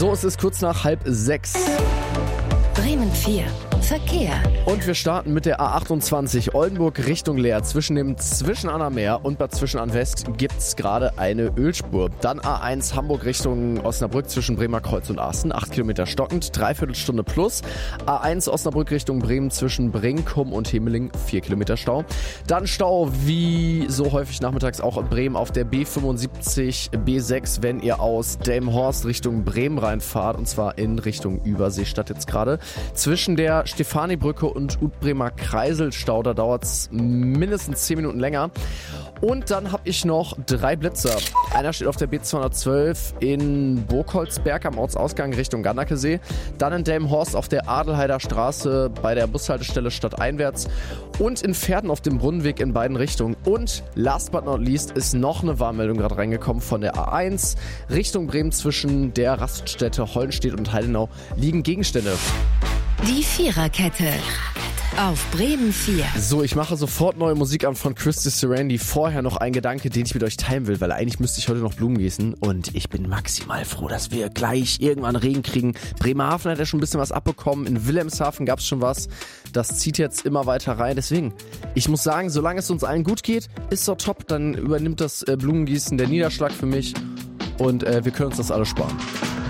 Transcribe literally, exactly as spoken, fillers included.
So, es ist kurz nach halb sechs. Bremen vier. Verkehr. Und wir starten mit der A achtundzwanzig Oldenburg Richtung Leer. Zwischen dem Zwischenahner und Bad Zwischenahn-West gibt es gerade eine Ölspur. Dann A eins Hamburg Richtung Osnabrück zwischen Bremer Kreuz und Asten. acht Kilometer stockend, dreiviertel Stunde plus. A eins Osnabrück Richtung Bremen zwischen Brinkum und Hemeling. vier Kilometer Stau. Dann Stau wie so häufig nachmittags auch in Bremen auf der B fünfundsiebzig B sechs, wenn ihr aus Delmenhorst Richtung Bremen reinfahrt. Und zwar in Richtung Überseestadt jetzt gerade. Zwischen der Stefanibrücke und Utbremer Kreiselstau, da dauert es mindestens zehn Minuten länger. Und dann habe ich noch drei Blitzer. Einer steht auf der B zweihundertzwölf in Burgholzberg am Ortsausgang Richtung Gannakesee. Dann in Delmenhorst auf der Adelheider Straße bei der Bushaltestelle stadteinwärts. Und in Pferden auf dem Brunnenweg in beiden Richtungen. Und last but not least ist noch eine Warnmeldung gerade reingekommen von der A eins. Richtung Bremen zwischen der Raststätte Hollenstedt und Heidenau liegen Gegenstände. Die Viererkette. Auf Bremen vier. So, ich mache sofort neue Musik an von Christy Sarandi. Vorher noch ein Gedanke, den ich mit euch teilen will, weil eigentlich müsste ich heute noch Blumen gießen. Und ich bin maximal froh, dass wir gleich irgendwann Regen kriegen. Bremerhaven hat ja schon ein bisschen was abbekommen. In Wilhelmshaven gab es schon was. Das zieht jetzt immer weiter rein. Deswegen, ich muss sagen, solange es uns allen gut geht, ist doch top. Dann übernimmt das äh, Blumengießen der Niederschlag für mich. Und äh, wir können uns das alle sparen.